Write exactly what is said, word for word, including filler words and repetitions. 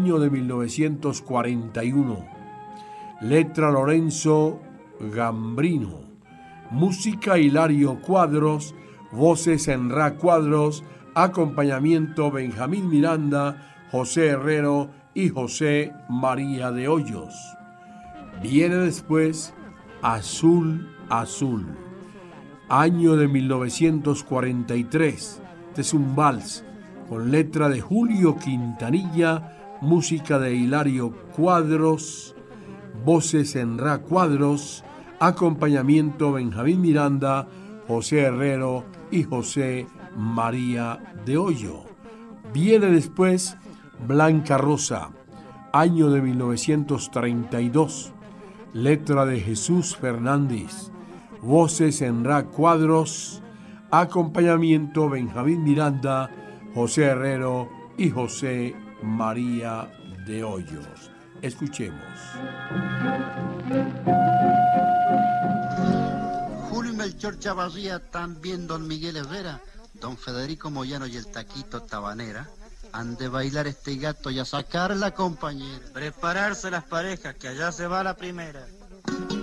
año de mil novecientos cuarenta y uno. Letra Lorenzo Gambrino, música Hilario Cuadros, voces Enrá Cuadros, acompañamiento Benjamín Miranda, José Herrero y José María de Hoyos. Viene después Azul, Azul, año de mil novecientos cuarenta y tres. Este es un vals con letra de Julio Quintanilla, música de Hilario Cuadros, voces Enrá Cuadros, acompañamiento Benjamín Miranda, José Herrero y José María de Hoyo. Viene después Blanca Rosa, año de mil novecientos treinta y dos, letra de Jesús Fernández, voces Enrá Cuadros, acompañamiento Benjamín Miranda, José Herrero y José María de Hoyos. Escuchemos. Julio y Melchor Chavarría, también don Miguel Herrera, don Federico Moyano y el Taquito Tabanera, han de bailar este gato y a sacar la compañera. Prepararse las parejas, que allá se va la primera.